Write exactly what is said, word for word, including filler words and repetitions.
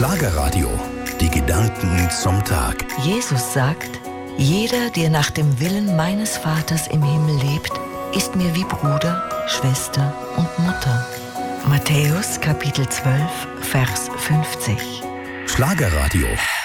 Schlagerradio. Die Gedanken zum Tag. Jesus sagt, jeder, der nach dem Willen meines Vaters im Himmel lebt, ist mir wie Bruder, Schwester und Mutter. Matthäus Kapitel zwölf, Vers fünfzig. Schlagerradio.